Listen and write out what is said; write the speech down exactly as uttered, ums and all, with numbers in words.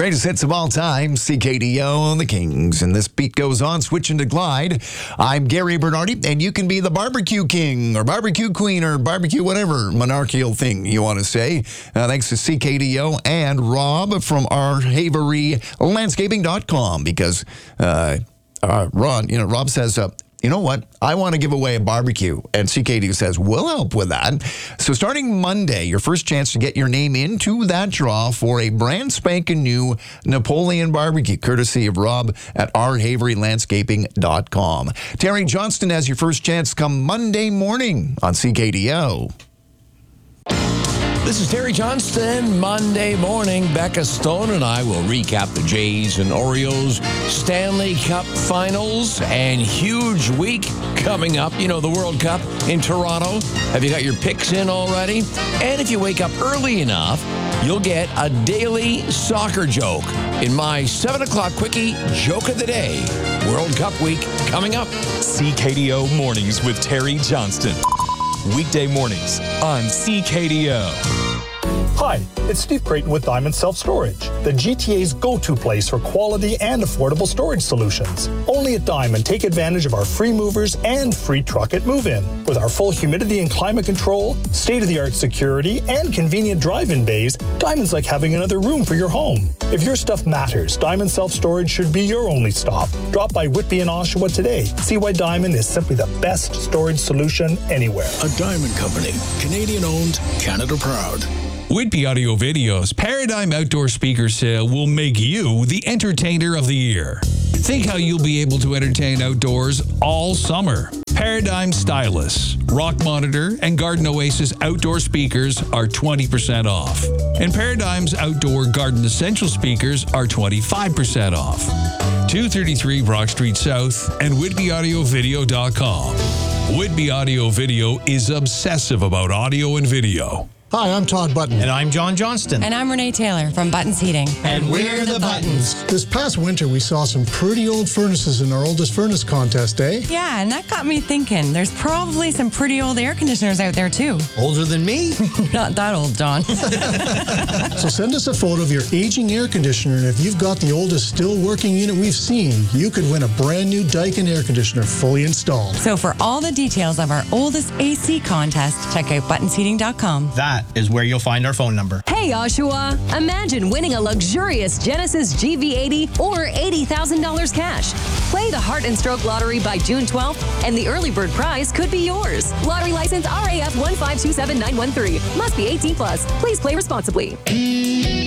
Greatest hits of all time, C K D O and the Kings. And this beat goes on, switching to Glide. I'm Gary Bernardi, and you can be the barbecue king or barbecue queen or barbecue whatever monarchical thing you want to say. Uh, thanks to C K D O and Rob from our Havery Landscaping dot com because uh, uh, Ron, you know, Rob says, uh, you know what? I want to give away a barbecue. And C K D O says, we'll help with that. So starting Monday, your first chance to get your name into that draw for a brand spanking new Napoleon barbecue, courtesy of Rob at our Havery Landscaping dot com. Terry Johnston has your first chance come Monday morning on C K D O. This is Terry Johnston. Monday morning, Becca Stone and I will recap the Jays and Orioles Stanley Cup Finals and huge week coming up. You know, the World Cup in Toronto. Have you got your picks in already? And if you wake up early enough, you'll get a daily soccer joke in my seven o'clock quickie joke of the day. World Cup week coming up. C K D O Mornings with Terry Johnston. Weekday mornings on C K D O. Hi, it's Steve Creighton with Diamond Self Storage, the G T A's go-to place for quality and affordable storage solutions. Only at Diamond, take advantage of our free movers and free truck at move-in. With our full humidity and climate control, state-of-the-art security, and convenient drive-in bays, Diamond's like having another room for your home. If your stuff matters, Diamond Self Storage should be your only stop. Drop by Whitby and Oshawa today. See why Diamond is simply the best storage solution anywhere. A Diamond Company, Canadian-owned, Canada proud. Whitby Audio Video's Paradigm Outdoor Speaker Sale will make you the entertainer of the year. Think how you'll be able to entertain outdoors all summer. Paradigm Stylus, Rock Monitor, and Garden Oasis outdoor speakers are twenty percent off. And Paradigm's outdoor Garden Essential speakers are twenty-five percent off. two thirty-three Brock Street South and Whitby Audio Video dot com. Whitby Audio Video is obsessive about audio and video. Hi, I'm Todd Button. And I'm John Johnston. And I'm Renee Taylor from Buttons Heating. And we're the Buttons. This past winter, we saw some pretty old furnaces in our oldest furnace contest, eh? Yeah, and that got me thinking. There's probably some pretty old air conditioners out there, too. Older than me? Not that old, John. So send us a photo of your aging air conditioner, and if you've got the oldest still working unit we've seen, you could win a brand new Daikin air conditioner fully installed. So for all the details of our oldest A C contest, check out Buttons Heating dot com. That is where you'll find our phone number. Hey, Oshawa. Imagine winning a luxurious Genesis G V eighty or eighty thousand dollars cash. Play the Heart and Stroke Lottery by June twelfth, and the early bird prize could be yours. Lottery license R A F one five two seven nine one three. Must be eighteen plus. Please play responsibly.